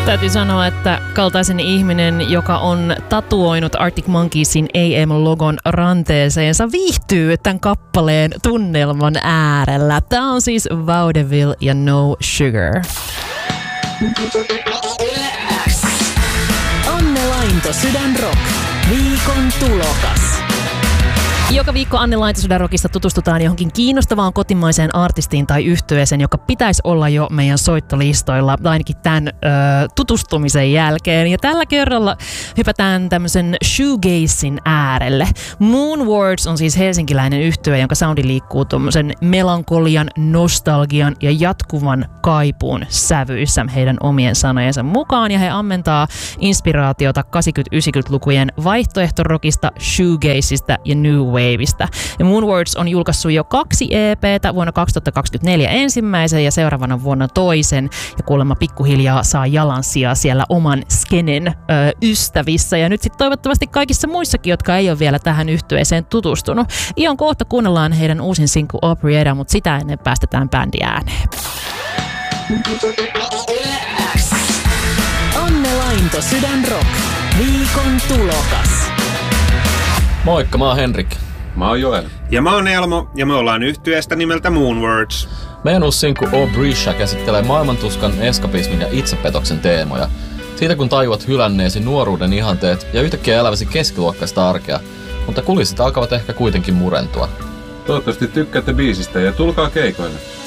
Täytyy sanoa, että kaltaiseni ihminen, joka on tatuoinut Arctic Monkeysin AM-logon ranteeseensa, viihtyy tämän kappaleen tunnelman äärellä. Tämä on siis Vaudeville ja No Sugar. Anne Lainto, Sydän Rock. Viikon tulokas. Joka viikko Anne Lainto Sydän Rockissa tutustutaan johonkin kiinnostavaan kotimaiseen artistiin tai yhtyeeseen, joka pitäisi olla jo meidän soittolistoilla, ainakin tämän tutustumisen jälkeen. Ja tällä kerralla hypätään tämmöisen shoegazin äärelle. Moonwords on siis helsinkiläinen yhtye, jonka soundi liikkuu tuommoisen melankolian, nostalgian ja jatkuvan kaipuun sävyissä heidän omien sanojensa mukaan. Ja he ammentaa inspiraatiota 80-90-lukujen vaihtoehtorokista, shoegazista ja new waveista. Ja Moonwords on julkaissut jo 2 EP:tä, vuonna 2024 ensimmäisen ja seuraavana vuonna toisen. Ja kuulemma pikkuhiljaa saa jalansijaa siellä oman skenen ystävissä. Ja nyt sitten toivottavasti kaikissa muissakin, jotka ei ole vielä tähän yhtyeeseen tutustunut. Ihan kohta kuunnellaan heidän uusin sinkku Oprieta, mutta sitä ennen päästetään bändi ääneen. Anne Lainto, Sydän Rock. Viikon tulokas. Moikka, mä oon Henrik. Mä oon Joel. Ja mä oon Elmo, ja me ollaan yhtyeestä nimeltä Moonwords. Meidän uusi sinkku Oprieta käsittelee maailmantuskan, eskapismin ja itsepetoksen teemoja. Siitä kun tajuat hylänneesi nuoruuden ihanteet ja yhtäkkiä eläväsi keskiluokkaista arkea, mutta kulissit alkavat ehkä kuitenkin murentua. Toivottavasti tykkäätte biisistä ja tulkaa keikoille.